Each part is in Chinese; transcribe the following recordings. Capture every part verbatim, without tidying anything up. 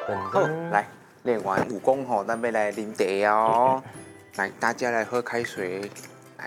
好，来练完武功吼，咱要来啉茶哦。来，大家来喝开水，来。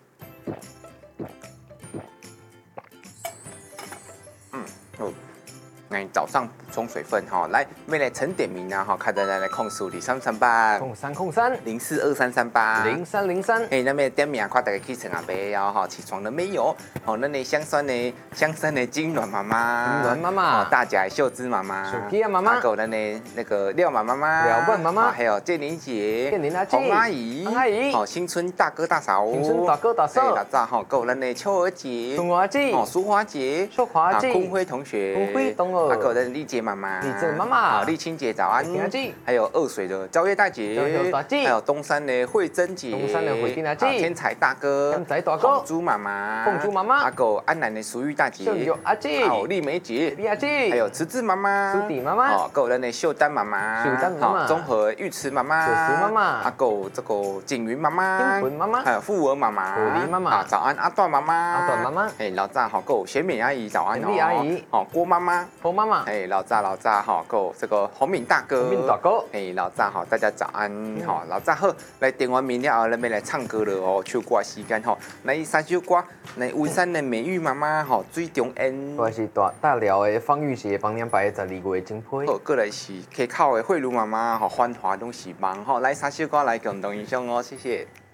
嗯，哦。哎，早上补充水分哈，来，未来陈点名啊哈，看大家来控诉你三三八， 控三控三， 零四二三三八， 零三零三。 哎，那边点名啊，看大家起床啊没有哈？起床了没有？哦，那你香酸的香酸的金銮妈妈， 金銮妈妈， 哦，大甲秀芝妈妈， 手机啊妈妈， 还有那呢那个廖妈妈妈， 廖笨妈妈， 还有建林姐， 建林阿姐， 洪阿姨， 洪阿姨， 哦，新春大哥大嫂， 新春大哥大嫂， 大早哈，还有那呢秋儿姐， 春花姐， 哦，淑华姐， 淑华姐， 坤辉同学， 坤辉同学， 还有那丽姐妈妈， 丽姐妈妈， 丽清姐早安， 丽姐， 还有二水的昭月大姐， 昭月大姐， 还有东山的慧珍姐， 东山的慧珍姐， 天才大哥， 天才大哥， 凤珠妈妈， 凤珠妈妈， 还有安南的淑玉大姐， 秀玉阿姐， 还有丽梅姐， 丽阿姐， 还有慈子妈妈， 慈弟妈妈， 哦，还有那秀丹妈妈， 秀丹妈妈， 综合玉池妈妈， 玉池妈妈， 还有这个景云妈妈， 景云妈妈， 还有富儿妈妈， 富儿妈妈， 早安阿段妈妈， 阿段妈妈， 哎，老早好，够贤美阿姨早安哦， 贤美阿姨， 哦，郭妈妈， 郭妈妈， 哎，老早老早好，够这个洪敏大哥， 洪敏大哥， 哎，老早好，大家早安，好，老早好，来点完名了后，咱们来唱歌了哦，唱歌时间吼，来三首歌，来温山的美玉妈妈吼，水中烟， 我是大大寮的方玉洁，帮年摆十二月真配， 好，过来是溪口的慧茹妈妈吼，欢华拢是忙吼，来三首歌来共同欣赏哦，谢谢。